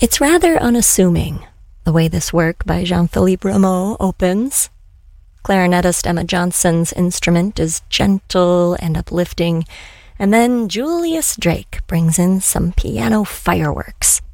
It's rather unassuming, the way this work by Jean-Philippe Rameau opens. Clarinetist Emma Johnson's instrument is gentle and uplifting, and then Julius Drake brings in some piano fireworks.